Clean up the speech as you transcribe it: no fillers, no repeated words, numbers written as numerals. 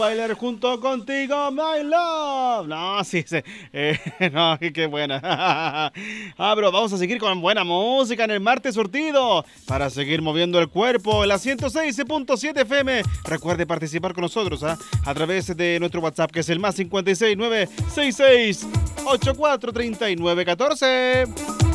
Bailar junto contigo, my love. No, sí, sí. No, qué buena. Pero vamos a seguir con buena música en el martes surtido para seguir moviendo el cuerpo. El 106.7 FM. Recuerde participar con nosotros a través de nuestro WhatsApp, que es el más 569 66 84 39 14.